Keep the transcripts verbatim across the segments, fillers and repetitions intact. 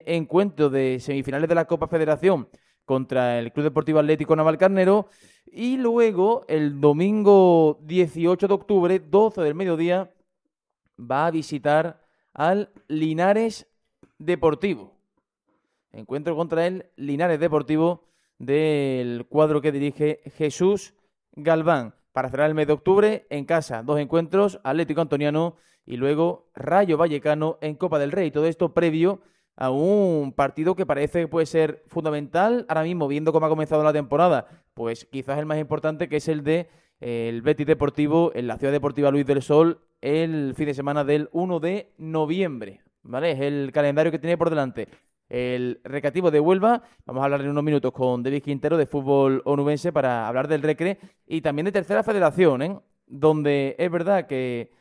encuentro de semifinales de la Copa Federación contra el Club Deportivo Atlético Navalcarnero. Y luego, el domingo dieciocho de octubre, doce del mediodía, va a visitar al Linares Deportivo. Encuentro contra el Linares Deportivo del cuadro que dirige Jesús Galván. Para cerrar el mes de octubre, en casa, dos encuentros, Atlético Antoniano y luego Rayo Vallecano en Copa del Rey. Todo esto previo a un partido que parece que puede ser fundamental ahora mismo, viendo cómo ha comenzado la temporada. Pues quizás el más importante, que es el de eh, el Betis Deportivo en la Ciudad Deportiva Luis del Sol el fin de semana del uno de noviembre. ¿Vale? Es el calendario que tiene por delante el Recreativo de Huelva. Vamos a hablar en unos minutos con David Quintero de fútbol onubense para hablar del Recre y también de Tercera Federación, ¿eh? Donde es verdad que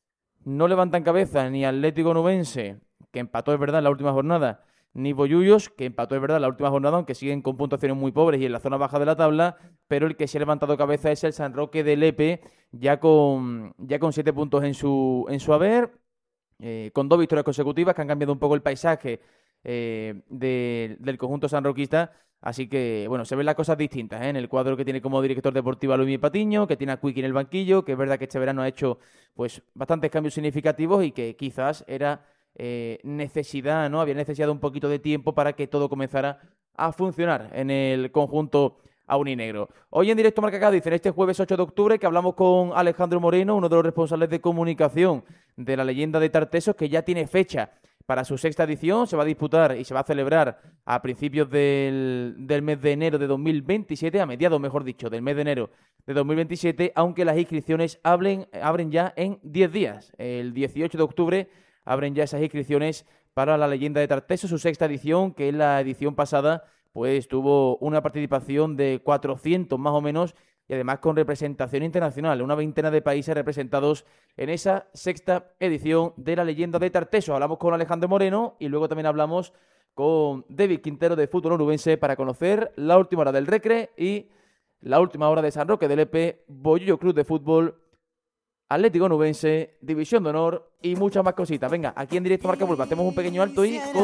no levantan cabeza ni Atlético Onubense, que empató, es verdad, en la última jornada, ni Bollullos, que empató, es verdad, en la última jornada, aunque siguen con puntuaciones muy pobres y en la zona baja de la tabla, pero el que sí ha levantado cabeza es el San Roque de Lepe, ya con, ya con siete puntos en su, en su haber, eh, con dos victorias consecutivas que han cambiado un poco el paisaje eh, de, del conjunto sanroquista. Así que, bueno, se ven las cosas distintas, ¿eh? En el cuadro que tiene como director deportivo a Luis Patiño, que tiene a Quique en el banquillo, que es verdad que este verano ha hecho pues bastantes cambios significativos y que quizás era eh, necesidad, ¿no? Había necesidad de un poquito de tiempo para que todo comenzara a funcionar en el conjunto aurinegro. Hoy en Directo Marca Cádiz, en este jueves ocho de octubre, que hablamos con Alejandro Moreno, uno de los responsables de comunicación de la Leyenda de Tartesos, que ya tiene fecha para su sexta edición. Se va a disputar y se va a celebrar a principios del, del mes de enero de dos mil veintisiete, a mediados, mejor dicho, del mes de enero de dos mil veintisiete, aunque las inscripciones abren, abren ya en diez días. El dieciocho de octubre abren ya esas inscripciones para la Leyenda de Tartesos, su sexta edición, que en la edición pasada pues tuvo una participación de cuatrocientos más o menos, y además con representación internacional, una veintena de países representados en esa sexta edición de la Leyenda de Tartesos. Hablamos con Alejandro Moreno y luego también hablamos con David Quintero de fútbol onubense para conocer la última hora del Recre y la última hora de San Roque de Lepe, Bollullo Club de Fútbol, Atlético Onubense, División de Honor y muchas más cositas. Venga, aquí en Directo Marca Huelva hacemos un pequeño alto y con